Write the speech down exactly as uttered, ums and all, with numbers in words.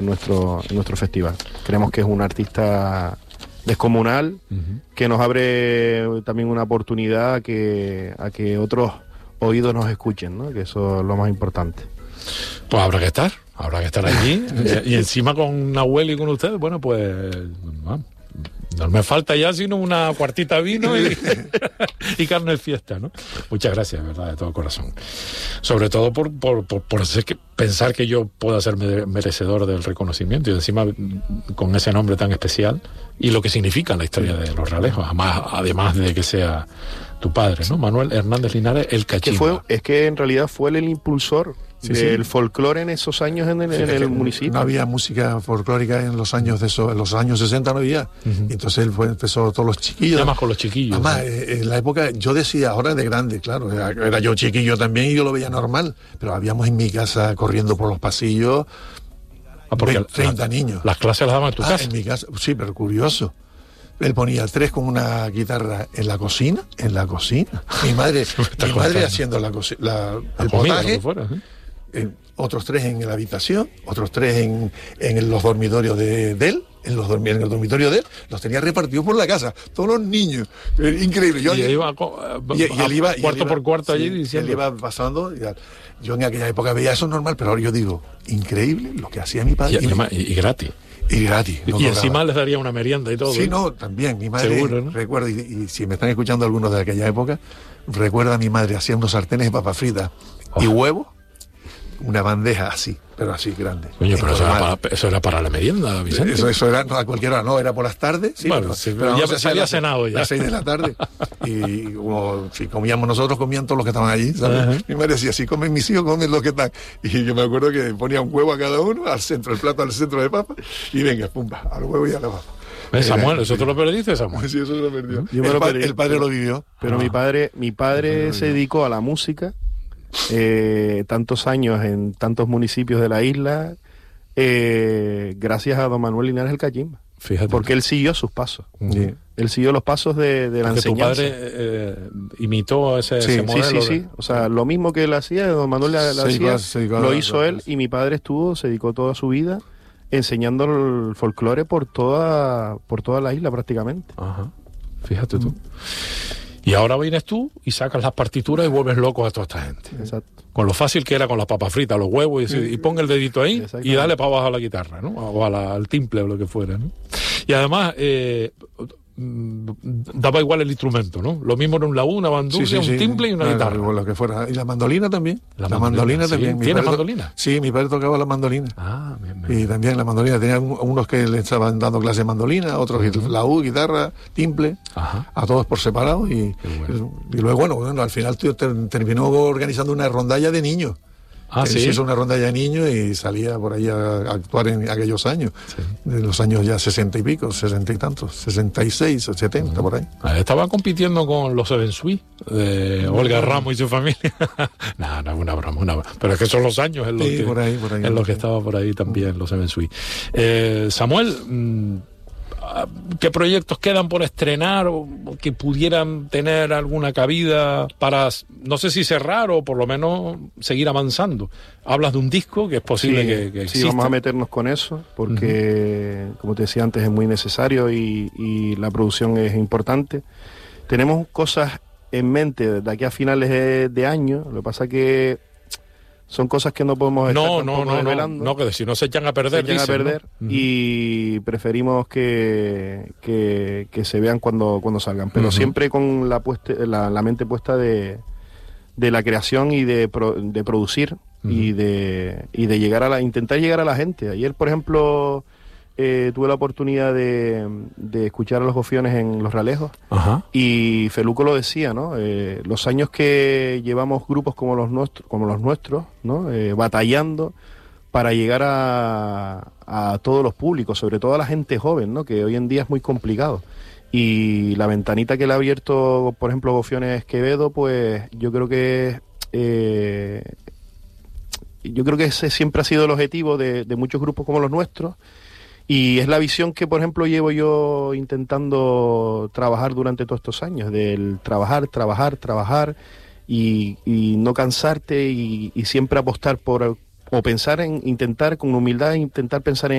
en nuestro, en nuestro festival. Creemos que es un artista descomunal, uh-huh. que nos abre también una oportunidad a que, a que otros oídos nos escuchen, ¿no? Que eso es lo más importante. Pues habrá que estar, habrá que estar allí. y, y encima con Nahuel y con ustedes, bueno, pues vamos, no me falta ya sino una cuartita de vino y, y carne de fiesta, ¿no? Muchas gracias, de verdad, de todo corazón. Sobre todo por, por, por, por hacer que, pensar que yo pueda ser merecedor del reconocimiento y encima con ese nombre tan especial y lo que significa en la historia de los Realejos, además, además de que sea tu padre, ¿no? Manuel Hernández Linares, el Cachimba. Que fue, es que en realidad fue él el impulsor sí, del sí. folclore en esos años en el, sí, en el municipio. No había música folclórica en los años de eso, en los años sesenta no había. Uh-huh. Entonces él fue, empezó todos los chiquillos. Además con los chiquillos. Además, ¿eh? En la época, yo decía, ahora de grande, claro, era, era yo chiquillo también y yo lo veía normal, pero habíamos en mi casa corriendo por los pasillos ah, porque treinta la, niños. ¿Las clases las daban en tu ah, casa? En mi casa, sí, pero curioso. Él ponía tres con una guitarra en la cocina, en la cocina. Mi madre, mi madre haciendo la, la, el comida, potaje, fuera, ¿eh? eh, otros tres en la habitación, otros tres en, en los dormitorios de, de él, en, los dormi en el dormitorio de él, los tenía repartidos por la casa, todos los niños. Eh, increíble. Yo, y, él iba, y, y él iba cuarto y él iba, por cuarto sí, allí diciendo. Él iba pasando. Y, yo en aquella época veía eso normal, pero ahora yo digo, increíble lo que hacía mi padre. Y, además, y, y gratis. Y gratis. No y encima cobraba. Les daría una merienda y todo. Sí, no, también. Mi madre, seguro, ¿no? recuerda, y, y si me están escuchando algunos de aquella época, recuerda a mi madre hacía unos sartenes de papas fritas oh. y huevos, una bandeja así, pero así grande. Coño, pero eso era, para, eso era para la merienda, Vicente. Eso, eso era no, a cualquier hora, no, era por las tardes. Sí, bueno, pero, sí, pero ya se había cenado ya. A las seis de la tarde. Y como si comíamos nosotros, comían todos los que estaban allí, ¿sabes? Uh-huh. Mi madre decía, si comen mis hijos, comen los que están. Y yo me acuerdo que ponía un huevo a cada uno, al centro, el plato al centro de papa, y venga, pumba, al huevo y a la papa. ¿Ves, Samuel? ¿Eso tú lo perdiste, Samuel? Sí, eso se lo perdió. Yo el, lo pa perdí, el padre lo vivió. Pero ah. mi padre, mi padre se dedicó a la música, eh, tantos años en tantos municipios de la isla, eh, gracias a don Manuel Linares el Cachimba. Fíjate. Porque él siguió sus pasos. Sí. Él siguió los pasos de, de la porque enseñanza. Tu padre eh, imitó ese, sí, ese modelo. Sí, sí, sí. O sea, lo mismo que él hacía, don Manuel la, la hacía, lo hizo él, y mi padre estuvo, se dedicó toda su vida enseñando el folclore por toda, por toda la isla prácticamente. Ajá. Fíjate tú. Mm. Y ahora vienes tú y sacas las partituras y vuelves loco a toda esta gente. Exacto. Con lo fácil que era con las papas fritas, los huevos, y, sí. y pon el dedito ahí y dale para abajo a la guitarra, ¿no? O a la, al timple o lo que fuera, ¿no? Y además, eh, daba igual el instrumento, ¿no? Lo mismo era un laúd, una bandurria, sí, sí, sí. un timple y una ah, guitarra. Lo que fuera. Y la mandolina también. La, la mandolina, mandolina sí. también. ¿Tienes mandolina? Sí, mi padre tocaba la mandolina. Ah, bien, bien. Y también la mandolina. Tenía unos que le estaban dando clases de mandolina, otros uh-huh. laúd, guitarra, timple, Ajá. a todos por separado. Y, bueno. y luego, bueno, bueno, al final tío, terminó organizando una rondalla de niños. Ah, él ¿sí? hizo una ronda de niños y salía por ahí a actuar en aquellos años, sí. de los años ya sesenta y pico, sesenta y tantos, sesenta y seis o setenta, uh-huh. por ahí. Estaba compitiendo con los Seven Sweet, de uh-huh. Olga Ramos y su familia. no, no, una broma, una broma. Pero es que son los años en los sí, que, por ahí, por ahí, en los que estaba por ahí también uh-huh. los Seven Sweet. Eh, Samuel, mmm, ¿qué proyectos quedan por estrenar o que pudieran tener alguna cabida para, no sé si cerrar o por lo menos seguir avanzando? Hablas de un disco que es posible sí, que, que exista. Sí, vamos a meternos con eso porque, uh-huh. como te decía antes, es muy necesario y, y la producción es importante. Tenemos cosas en mente de aquí a finales de, de año, lo que pasa que son cosas que no podemos estar no, no, no, desvelando. No, que si no se echan a perder. Se echan dicen, a perder ¿no? Y preferimos que, que, que se vean cuando, cuando salgan. Pero uh-huh. siempre con la, puesta, la, la mente puesta de, de la creación y de, pro, de producir uh-huh. y, de, y de llegar a la, intentar llegar a la gente. Ayer, por ejemplo, eh, tuve la oportunidad de, de escuchar a los Gofiones en Los Realejos uh-huh. y Feluco lo decía, ¿no? Eh, los años que llevamos grupos como los nuestros, como los nuestros, ¿no? Eh, batallando para llegar a, a todos los públicos, sobre todo a la gente joven, ¿no? Que hoy en día es muy complicado. Y la ventanita que le ha abierto, por ejemplo, Gofiones Quevedo, pues yo creo que eh, yo creo que ese siempre ha sido el objetivo de, de muchos grupos como los nuestros. Y es la visión que, por ejemplo, llevo yo intentando trabajar durante todos estos años, del trabajar, trabajar, trabajar y, y no cansarte y, y siempre apostar por o pensar en intentar con humildad intentar pensar en